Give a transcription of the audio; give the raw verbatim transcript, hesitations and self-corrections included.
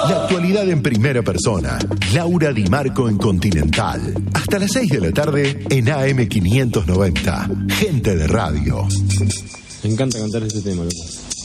La actualidad en primera persona. Laura Di Marco en Continental. Hasta las seis de la tarde en A M quinientos noventa. Gente de radio. Me encanta cantar este tema, loco.